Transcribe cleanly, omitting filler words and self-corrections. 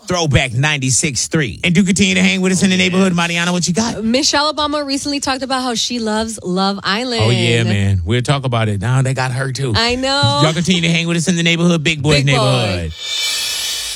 Throwback 96.3. And do continue to hang with us in the neighborhood. Mariana, what you got? Michelle Obama recently talked about how she loves Love Island. Oh, yeah, man. We'll talk about it. Now they got her, too. I know. Y'all continue to hang with us in the neighborhood. Big Boys Big Boy. Neighborhood.